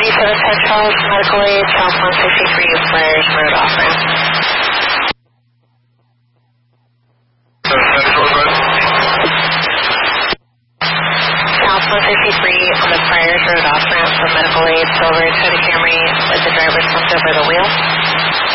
3710 Charles, medical aid, South 163, Flares Road off ramp. South 163 on the Flares Road off ramp for medical aid, Silver Toyota Camry with the driver slumped over the wheel.